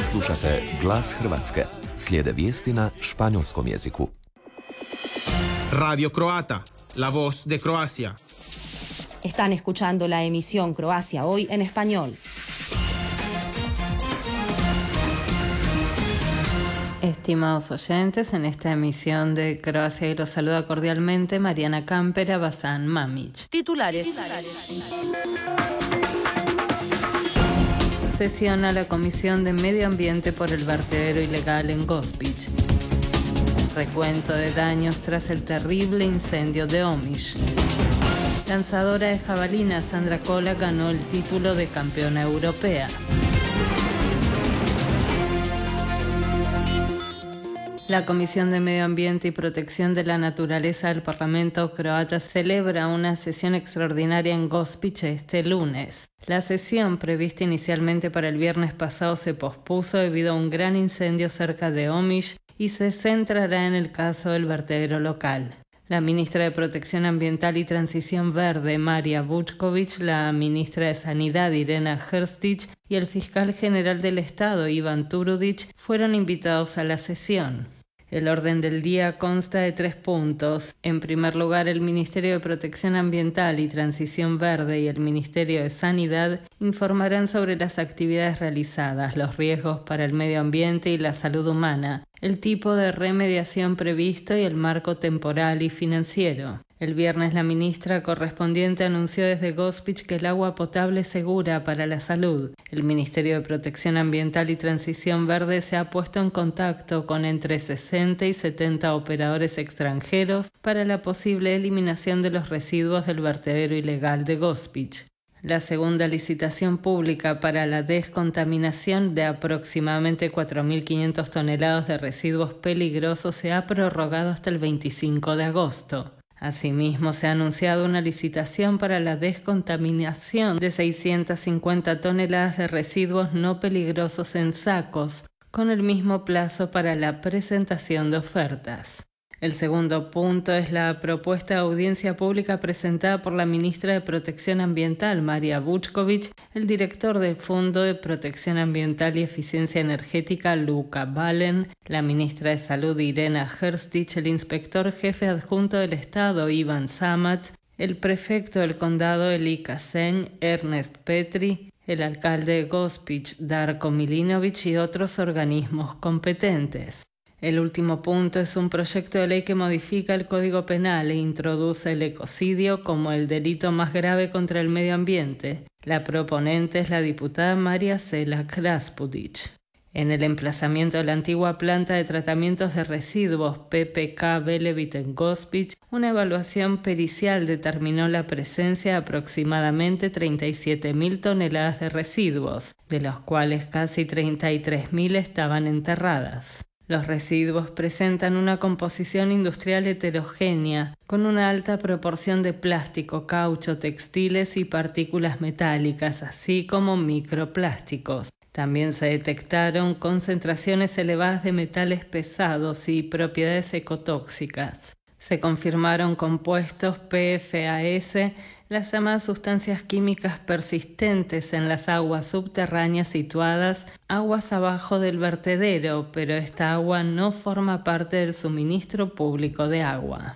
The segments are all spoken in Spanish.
Slušate Glas Hrvatske. Slijede vijesti na španjolskom jeziku. Radio Croata, la voz de Croacia. Están escuchando la emisión Croacia Hoy en español. Estimados oyentes, en esta emisión de Croacia Hoy los saluda cordialmente Mariana Campera, Bazán Mamić. Titulares. Sesiona la Comisión de Medio Ambiente por el vertedero ilegal en Gospić. Recuento de daños tras el terrible incendio de Omiš. Lanzadora de jabalina Sandra Kola ganó el título de campeona europea. La Comisión de Medio Ambiente y Protección de la Naturaleza del Parlamento croata celebra una sesión extraordinaria en Gospić este lunes. La sesión, prevista inicialmente para el viernes pasado, se pospuso debido a un gran incendio cerca de Omiš y se centrará en el caso del vertedero local. La ministra de Protección Ambiental y Transición Verde, Marija Vučković, la ministra de Sanidad, Irena Hrstić, y el fiscal general del Estado, Ivan Turudić, fueron invitados a la sesión. El orden del día consta de 3 puntos. En primer lugar, el Ministerio de Protección Ambiental y Transición Verde y el Ministerio de Sanidad informarán sobre las actividades realizadas, los riesgos para el medio ambiente y la salud humana, el tipo de remediación previsto y el marco temporal y financiero. El viernes la ministra correspondiente anunció desde Gospić que el agua potable es segura para la salud. El Ministerio de Protección Ambiental y Transición Verde se ha puesto en contacto con entre 60 y 70 operadores extranjeros para la posible eliminación de los residuos del vertedero ilegal de Gospić. La segunda licitación pública para la descontaminación de aproximadamente 4.500 toneladas de residuos peligrosos se ha prorrogado hasta el 25 de agosto. Asimismo, se ha anunciado una licitación para la descontaminación de 650 toneladas de residuos no peligrosos en sacos, con el mismo plazo para la presentación de ofertas. El segundo punto es la propuesta de audiencia pública presentada por la ministra de Protección Ambiental, Marija Vučković, el director del Fondo de Protección Ambiental y Eficiencia Energética, Luka Valen, la ministra de Salud, Irena Hrstić, el inspector jefe adjunto del Estado, Ivan Samac, el prefecto del condado, Elika Senj, Ernest Petri, el alcalde de Gospić, Darko Milinović y otros organismos competentes. El último punto es un proyecto de ley que modifica el Código Penal e introduce el ecocidio como el delito más grave contra el medio ambiente. La proponente es la diputada María Selak Raspudić. En el emplazamiento de la antigua planta de tratamientos de residuos PPK Velebit en Gospić, una evaluación pericial determinó la presencia de aproximadamente 37.000 toneladas de residuos, de los cuales casi 33.000 estaban enterradas. Los residuos presentan una composición industrial heterogénea, con una alta proporción de plástico, caucho, textiles y partículas metálicas, así como microplásticos. También se detectaron concentraciones elevadas de metales pesados y propiedades ecotóxicas. Se confirmaron compuestos PFAS, las llamadas sustancias químicas persistentes en las aguas subterráneas situadas aguas abajo del vertedero, pero esta agua no forma parte del suministro público de agua.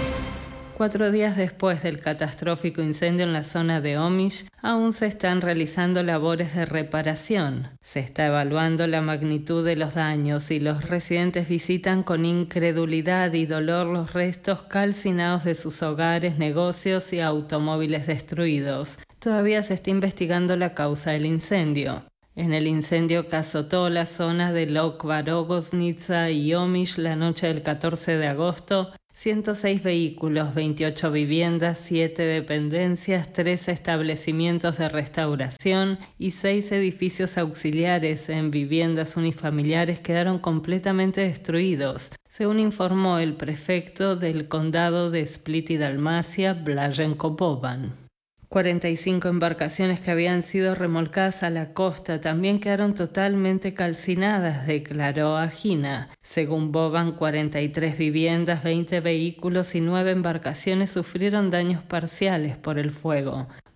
4 días después del catastrófico incendio en la zona de Omiš, aún se están realizando labores de reparación. Se está evaluando la magnitud de los daños y los residentes visitan con incredulidad y dolor los restos calcinados de sus hogares, negocios y automóviles destruidos. Todavía se está investigando la causa del incendio. En el incendio que azotó la zona de Lokvarogoznica y Omiš la noche del 14 de agosto, 106 vehículos, 28 viviendas, 7 dependencias, 3 establecimientos de restauración y 6 edificios auxiliares en viviendas unifamiliares quedaron completamente destruidos, según informó el prefecto del condado de Split y Dalmacia, Blaženko Boban. 45 embarcaciones que habían sido remolcadas a la costa también quedaron totalmente calcinadas, declaró Agina. Según Boban, 43 viviendas, 20 vehículos y 9 embarcaciones sufrieron daños parciales por el fuego.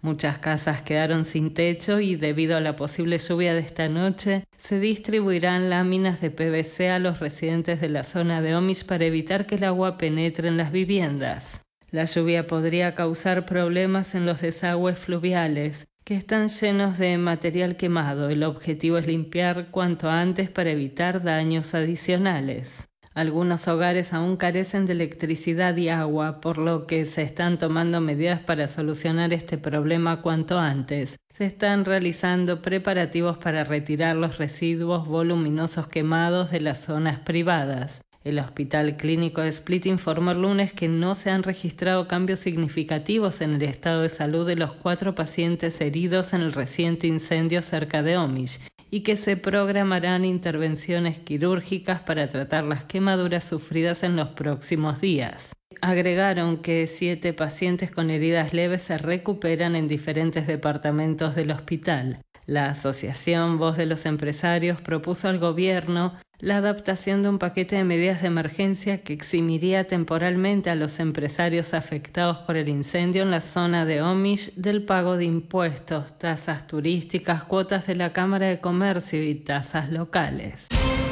Muchas casas quedaron sin techo y debido a la posible lluvia de esta noche, se distribuirán láminas de PVC a los residentes de la zona de Omiš para evitar que el agua penetre en las viviendas. La lluvia podría causar problemas en los desagües fluviales, que están llenos de material quemado. El objetivo es limpiar cuanto antes para evitar daños adicionales. Algunos hogares aún carecen de electricidad y agua, por lo que se están tomando medidas para solucionar este problema cuanto antes. Se están realizando preparativos para retirar los residuos voluminosos quemados de las zonas privadas. El Hospital Clínico de Split informó el lunes que no se han registrado cambios significativos en el estado de salud de los 4 pacientes heridos en el reciente incendio cerca de Omiš y que se programarán intervenciones quirúrgicas para tratar las quemaduras sufridas en los próximos días. Agregaron que 7 pacientes con heridas leves se recuperan en diferentes departamentos del hospital. La asociación Voz de los Empresarios propuso al gobierno la adaptación de un paquete de medidas de emergencia que eximiría temporalmente a los empresarios afectados por el incendio en la zona de Omiš del pago de impuestos, tasas turísticas, cuotas de la Cámara de Comercio y tasas locales.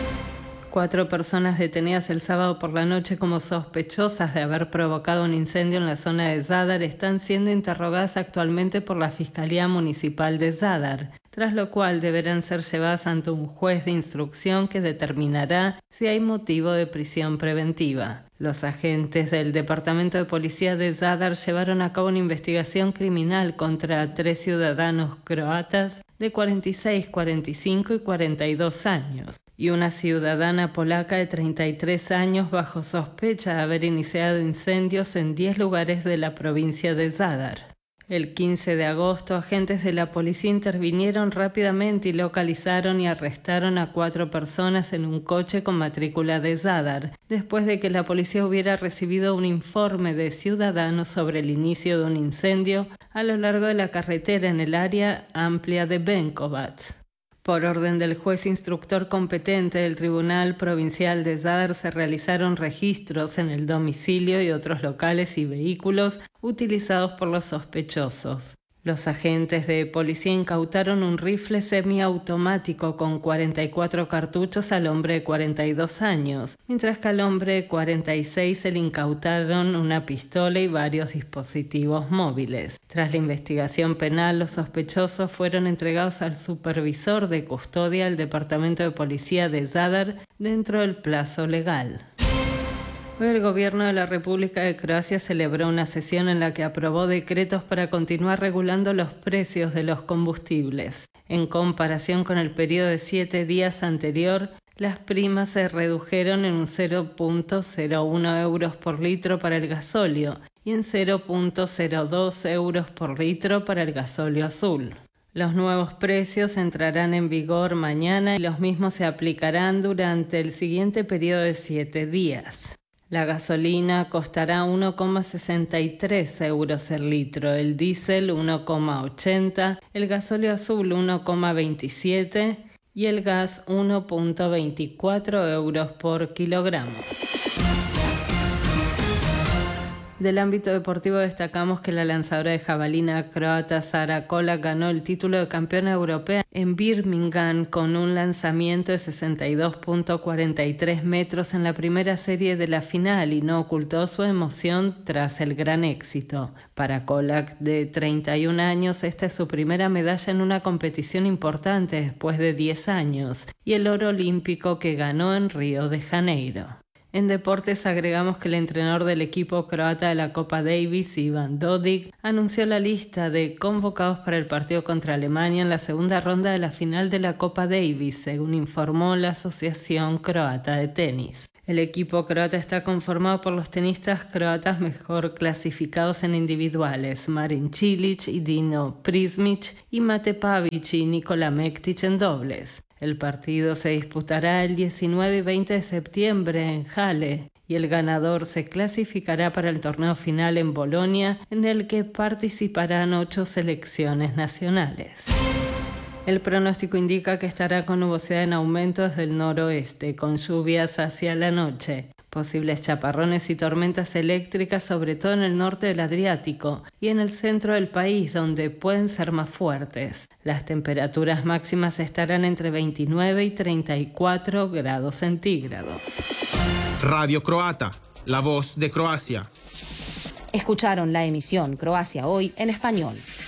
4 personas detenidas el sábado por la noche como sospechosas de haber provocado un incendio en la zona de Zadar están siendo interrogadas actualmente por la Fiscalía Municipal de Zadar, tras lo cual deberán ser llevadas ante un juez de instrucción que determinará si hay motivo de prisión preventiva. Los agentes del Departamento de Policía de Zadar llevaron a cabo una investigación criminal contra 3 ciudadanos croatas de 46, 45 y 42 años y una ciudadana polaca de 33 años bajo sospecha de haber iniciado incendios en 10 lugares de la provincia de Zadar. El 15 de agosto, agentes de la policía intervinieron rápidamente y localizaron y arrestaron a 4 personas en un coche con matrícula de Zadar, después de que la policía hubiera recibido un informe de ciudadanos sobre el inicio de un incendio a lo largo de la carretera en el área amplia de Benkovac. Por orden del juez instructor competente del Tribunal Provincial de Zadar se realizaron registros en el domicilio y otros locales y vehículos utilizados por los sospechosos. Los agentes de policía incautaron un rifle semiautomático con 44 cartuchos al hombre de 42 años, mientras que al hombre de 46 se le incautaron una pistola y varios dispositivos móviles. Tras la investigación penal, los sospechosos fueron entregados al supervisor de custodia del Departamento de Policía de Zadar dentro del plazo legal. Hoy el gobierno de la República de Croacia celebró una sesión en la que aprobó decretos para continuar regulando los precios de los combustibles. En comparación con el periodo de 7 días anterior, las primas se redujeron en un 0.01 euros por litro para el gasóleo y en 0.02 euros por litro para el gasóleo azul. Los nuevos precios entrarán en vigor mañana y los mismos se aplicarán durante el siguiente periodo de 7 días. La gasolina costará 1,63 euros el litro, el diésel 1,80, el gasóleo azul 1,27 y el gas 1,24 euros por kilogramo. Del ámbito deportivo destacamos que la lanzadora de jabalina croata Sara Kolak ganó el título de campeona europea en Birmingham con un lanzamiento de 62.43 metros en la primera serie de la final y no ocultó su emoción tras el gran éxito. Para Kolak, de 31 años, esta es su primera medalla en una competición importante después de 10 años y el oro olímpico que ganó en Río de Janeiro. En deportes agregamos que el entrenador del equipo croata de la Copa Davis, Ivan Dodig, anunció la lista de convocados para el partido contra Alemania en la segunda ronda de la final de la Copa Davis, según informó la Asociación Croata de Tenis. El equipo croata está conformado por los tenistas croatas mejor clasificados en individuales, Marin Cilic y Dino Prismic, y Mate Pavic y Nikola Mektic en dobles. El partido se disputará el 19 y 20 de septiembre en Halle y el ganador se clasificará para el torneo final en Bolonia, en el que participarán 8 selecciones nacionales. El pronóstico indica que estará con nubosidad en aumento desde el noroeste, con lluvias hacia la noche. Posibles chaparrones y tormentas eléctricas, sobre todo en el norte del Adriático y en el centro del país, donde pueden ser más fuertes. Las temperaturas máximas estarán entre 29 y 34 grados centígrados. Radio Croata, la voz de Croacia. Escucharon la emisión Croacia Hoy en español.